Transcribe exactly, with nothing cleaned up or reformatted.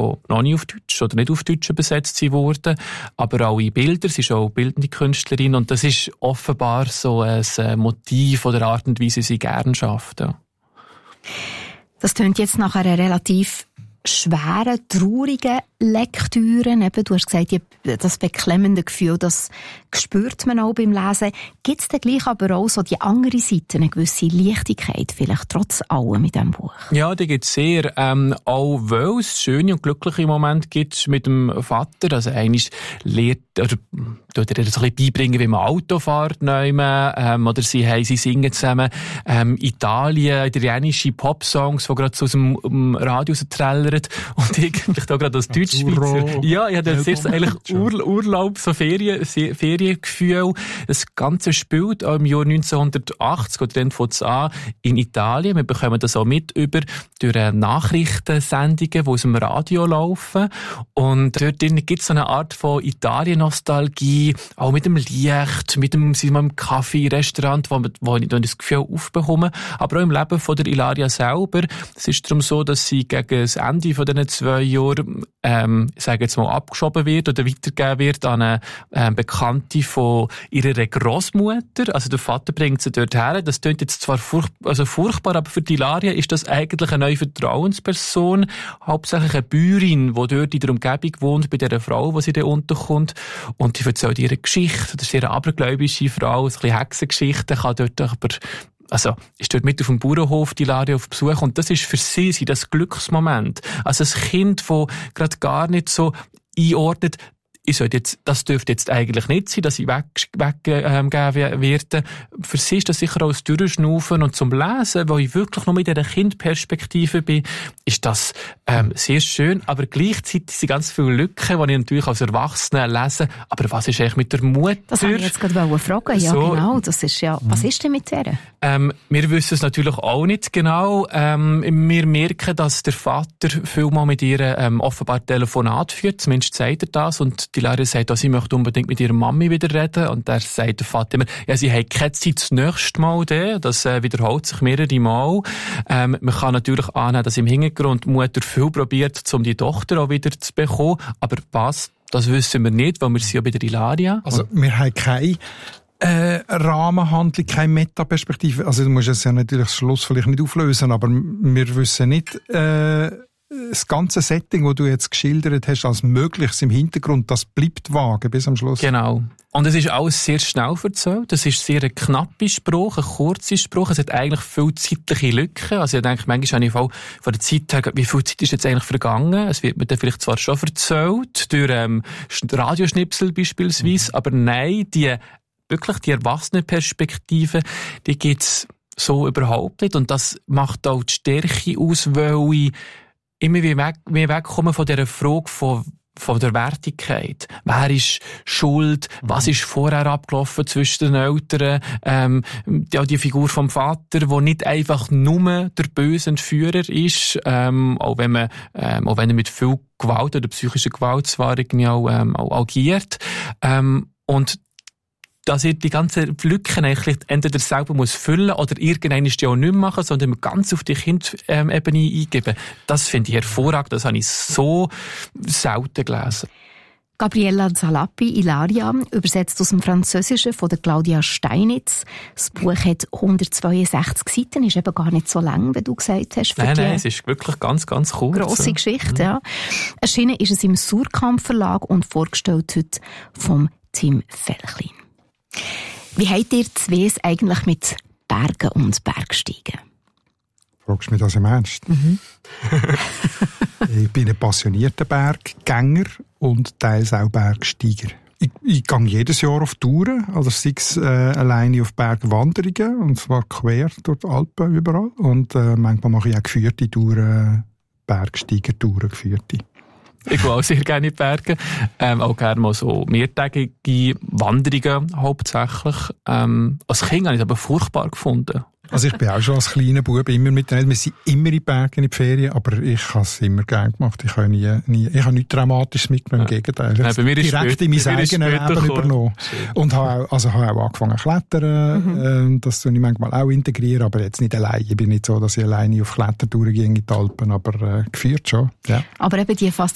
noch nie auf Deutsch oder nicht auf Deutsch übersetzt wurden, aber auch in Bilder. Sie ist auch bildende Künstlerin und das ist offenbar so ein Motiv oder Art und Weise, wie sie gerne schafft. Ja. Das klingt jetzt nach einer relativ schweren, traurigen Lektüren. Eben, du hast gesagt, das beklemmende Gefühl, das spürt man auch beim Lesen. Gibt es denn gleich aber auch so die andere Seite, eine gewisse Leichtigkeit, vielleicht trotz allem mit diesem Buch? Ja, die gibt es sehr. Ähm, auch weil es schöne und glückliche Momente gibt mit dem Vater. Also eigentlich lehrt, oder tut er so ein bisschen beibringen, wie man Auto fährt, ähm, oder sie, hey, sie singen zusammen ähm, Italien, italienische Popsongs, die gerade so aus dem um, Radio trällern. Und eigentlich da gerade als Deutschschweizer. Ja, ich hatte sehr so eigentlich Ur- Urlaub, so Ferien, Feriengefühl. Das Ganze spielt auch im Jahr neunzehnhundertachtzig, oder dann fängt es an, in Italien. Wir bekommen das auch mit über durch Nachrichtensendungen, die aus dem Radio laufen. Und dort gibt es so eine Art von Italien-Nostalgie, auch mit dem Licht, mit dem, mit dem Kaffee, Restaurant, wo, wo ich dann das Gefühl aufbekomme. Aber auch im Leben von der Ilaria selber. Es ist darum so, dass sie gegen das Ende von diesen zwei Jahren, ähm, ich sage jetzt mal, abgeschoben wird oder weitergegeben wird an eine ähm, Bekannte von ihrer Grossmutter. Also der Vater bringt sie dort her. Das klingt jetzt zwar furch- also furchtbar, aber für die Ilaria ist das eigentlich eine neue Vertrauensperson, hauptsächlich eine Bäuerin, die dort in der Umgebung wohnt, bei dieser Frau, die sie da unterkommt. Und die erzählt ihre Geschichte. Das ist eine abergläubische Frau, ein bisschen Hexengeschichte, kann dort aber Also, ist dort mit auf dem Bauernhof die Ilaria auf Besuch und das ist für sie, sie das Glücksmoment. Also ein Kind, das gerade gar nicht so einordnet, ich sollte jetzt, das dürfte jetzt eigentlich nicht sein, dass ich weggegeben ähm, werde. Für sie ist das sicher auch das Durchschnaufen und zum Lesen, wo ich wirklich noch mit dieser Kindperspektive bin, ist das ähm, sehr schön, aber gleichzeitig sind ganz viele Lücken, die ich natürlich als Erwachsener lese. Aber was ist eigentlich mit der Mutter? Das wollte ich jetzt gerade fragen. Ja, so, genau. Das ist ja, was ist denn mit der? Ähm, wir wissen es natürlich auch nicht genau. Ähm, wir merken, dass der Vater vielmal mit ihr ähm, offenbar Telefonat führt, zumindest sagt er das, und die Lehrerin sagt auch, sie möchte unbedingt mit ihrer Mami wieder reden. Und da sagt der Vater immer, ja, sie hat keine Zeit das nächste Mal da. Das äh, wiederholt sich mehrere Mal. Ähm, man kann natürlich annehmen, dass im Hintergrund die Mutter viel probiert, um die Tochter auch wieder zu bekommen. Aber was, das wissen wir nicht, weil wir sind ja bei der Ilaria. Also, wir haben keine äh, Rahmenhandlung, keine Metaperspektive. Also, du musst es ja natürlich das Schluss vielleicht nicht auflösen, aber wir wissen nicht, äh, das ganze Setting, das du jetzt geschildert hast, als Mögliches im Hintergrund, das bleibt vage bis am Schluss. Genau. Und es ist alles sehr schnell erzählt. Es ist sehr ein knapper Spruch, ein kurzer Spruch. Es hat eigentlich viele zeitliche Lücken. Also ich denke, manchmal habe ich von der Zeit her, wie viel Zeit ist jetzt eigentlich vergangen? Es wird mir dann vielleicht zwar schon erzählt, durch ähm, Radioschnipsel beispielsweise, mhm. aber nein, die wirklich die Erwachsenenperspektive, die gibt's so überhaupt nicht. Und das macht auch die Stärke aus, weil ich immer wie weg, wie wegkommen von dieser Frage von, von der Wertigkeit. Wer ist schuld? Was ist vorher abgelaufen zwischen den Eltern? Ähm, ja, die Figur vom Vater, der nicht einfach nur der böse Entführer ist, ähm, auch wenn man, ähm, auch wenn er mit viel Gewalt oder psychischer Gewalt zwar irgendwie auch, ähm, auch agiert. Ähm, und dass ihr die ganzen Lücken eigentlich entweder selber muss füllen oder irgendwann ist die auch nicht machen, sondern ganz auf die Kindebene eingeben. Das finde ich hervorragend. Das habe ich so selten gelesen. Gabriella Zalappi, Ilaria, übersetzt aus dem Französischen von der Claudia Steinitz. Das Buch hat hundertzweiundsechzig Seiten, ist eben gar nicht so lang, wie du gesagt hast. Nein, nein, es ist wirklich ganz, ganz kurz. Grosse Geschichte, mhm. ja. Erschienen ist es im Surkamp Verlag und vorgestellt heute vom Tim Felchlin. Wie habt ihr zwei es eigentlich mit Bergen und Bergsteigen? Fragst du mich das im Ernst? Mhm. Ich bin ein passionierter Berggänger und teils auch Bergsteiger. Ich, ich gehe jedes Jahr auf Touren, also sei es äh, alleine auf Bergwanderungen, und zwar quer durch die Alpen überall. Und äh, manchmal mache ich auch geführte Touren, Bergsteiger-Touren geführte. Ich gehe auch sehr gerne in die Berge. Ähm, auch gerne mal so mehrtägige Wanderungen hauptsächlich. Ähm, als Kind habe ich es aber furchtbar gefunden. Also ich bin auch schon als kleiner Bub immer mit den Eltern. Wir sind immer in die Berge in die Ferien, aber ich habe es immer gerne gemacht. Ich habe, nie, nie, ich habe nichts Dramatisches mitgenommen, im Gegenteil. Ich habe ja, direkt in mein eigenes Leben übernommen. Und habe auch, also habe auch angefangen zu klettern. Mhm. Das tue ich manchmal auch integrieren, aber jetzt nicht allein. Ich bin nicht so, dass ich alleine auf Klettertouren gehe in die Alpen, aber äh, geführt schon. Ja. Aber eben die Faszination